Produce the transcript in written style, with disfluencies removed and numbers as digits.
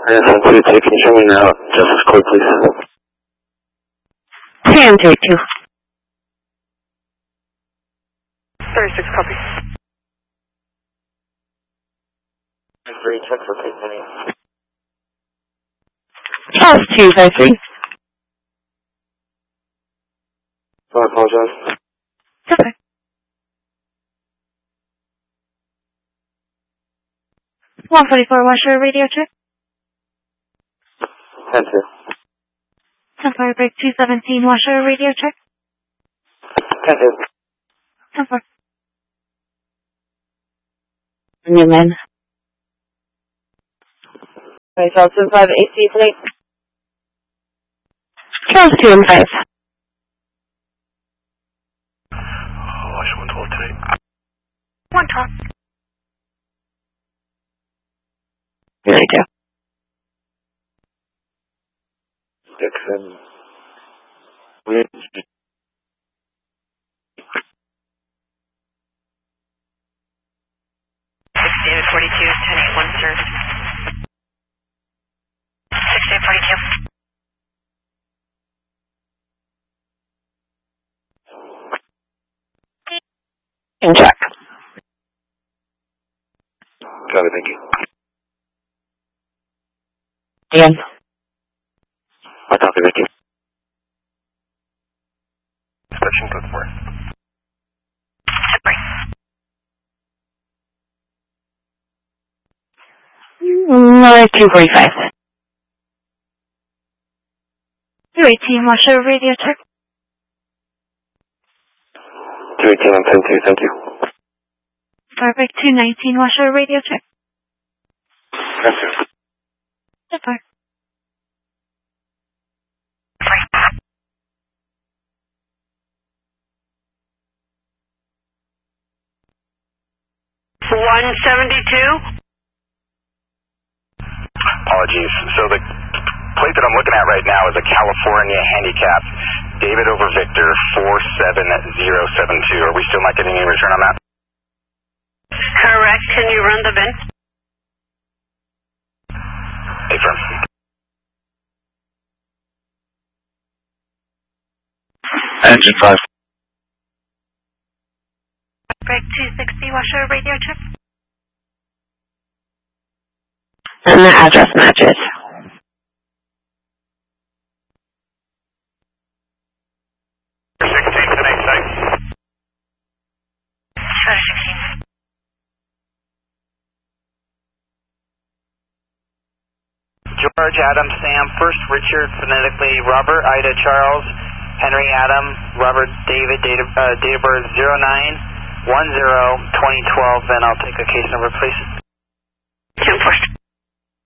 Yes, I'm two. Can you show me now? Justice Court, please. 10-2. 36, copy. 3, check for case money. Charles 253. I apologize. Okay. 144 washer radio check. 10-2. 10-4 break 217 washer radio check. 10-2. 10-4. Newman. Okay, so 5 AC tonight. Charles 2 and 5. Wash 112 today. 112. 92. Dixon. David 42, 10-8-1, sir. 6842. In check. Got it, thank you. Ian. I copy, thank you. Inspection code 4. 245. 218 washer radio check. 218 on 10-2, thank you. Firebreak 219 washer radio check. 10-2. 10-4. Apologies. So the plate that I'm looking at right now is a California handicap. David over Victor 47072. Are we still not getting any return on that? Correct. Can you run the bin? Affirm. Engine 5. Break 260 washer radio check. And the address matches. George, Adam, Sam, first Richard, phonetically, Robert, Ida, Charles, Henry, Adam, Robert, David, date of birth 09-10-2012, and I'll take a case number, please. 10-4.